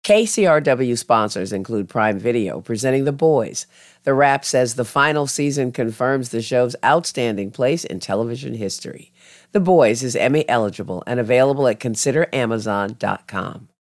KCRW sponsors include Prime Video, presenting The Boys. The Wrap says the final season confirms the show's outstanding place in television history. The Boys is Emmy eligible and available at consideramazon.com.